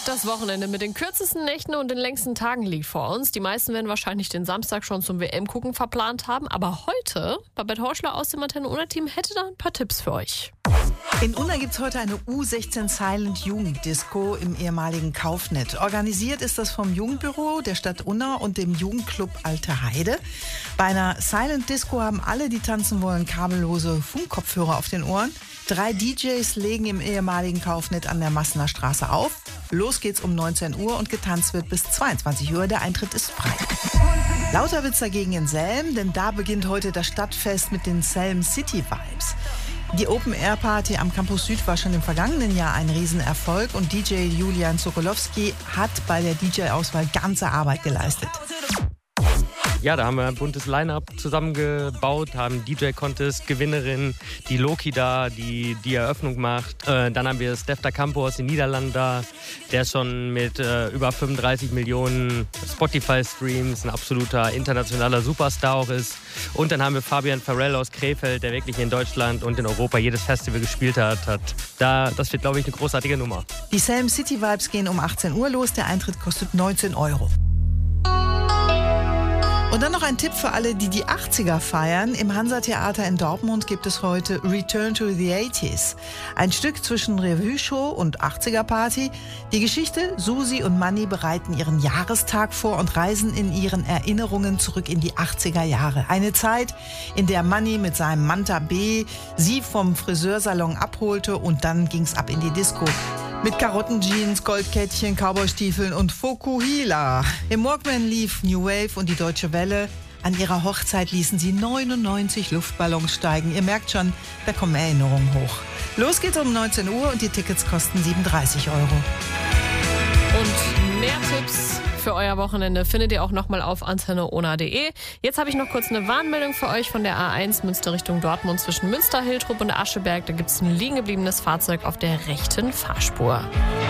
Das Wochenende mit den kürzesten Nächten und den längsten Tagen liegt vor uns. Die meisten werden wahrscheinlich den Samstag schon zum WM-Gucken verplant haben. Aber heute, Babette Horschler aus dem Antenne-Unna-Team hätte da ein paar Tipps für euch. In Unna gibt es heute eine U16 Silent Jugenddisco im ehemaligen Kaufnet. Organisiert ist das vom Jugendbüro der Stadt Unna und dem Jugendclub Alte Heide. Bei einer Silent Disco haben alle, die tanzen wollen, kabellose Funkkopfhörer auf den Ohren. 3 DJs legen im ehemaligen Kaufnet an der Massener Straße auf. Los geht's um 19 Uhr und getanzt wird bis 22 Uhr. Der Eintritt ist frei. Lauter wird's dagegen in Selm, denn da beginnt heute das Stadtfest mit den Selm City Vibes. Die Open-Air-Party am Campus Süd war schon im vergangenen Jahr ein Riesenerfolg und DJ Julian Sokolowski hat bei der DJ-Auswahl ganze Arbeit geleistet. Ja, da haben wir ein buntes Line-Up zusammengebaut, haben DJ-Contest-Gewinnerin, die Loki da, die Eröffnung macht. Dann haben wir Steph da Campo aus den Niederlanden da, der schon mit über 35 Millionen Spotify-Streams ein absoluter internationaler Superstar auch ist. Und dann haben wir Fabian Farrell aus Krefeld, der wirklich in Deutschland und in Europa jedes Festival gespielt hat. Das wird, glaube ich, eine großartige Nummer. Die Selm City Vibes gehen um 18 Uhr los, der Eintritt kostet 19 Euro. Und dann noch ein Tipp für alle, die die 80er feiern. Im Hansa-Theater in Dortmund gibt es heute Return to the 80s. Ein Stück zwischen Revue-Show und 80er-Party. Die Geschichte: Susi und Manni bereiten ihren Jahrestag vor und reisen in ihren Erinnerungen zurück in die 80er Jahre. Eine Zeit, in der Manni mit seinem Manta B sie vom Friseursalon abholte und dann ging's ab in die Disco. Mit Karottenjeans, Goldkettchen, Cowboystiefeln und Fokuhila. Im Walkman lief New Wave und die Deutsche Welle. An ihrer Hochzeit ließen sie 99 Luftballons steigen. Ihr merkt schon, da kommen Erinnerungen hoch. Los geht's um 19 Uhr und die Tickets kosten 37 Euro. Und mehr Tipps für euer Wochenende findet ihr auch nochmal auf antenneona.de. Jetzt habe ich noch kurz eine Warnmeldung für euch von der A1 Münster Richtung Dortmund zwischen Münster, Hiltrup und Ascheberg. Da gibt es ein liegengebliebenes Fahrzeug auf der rechten Fahrspur.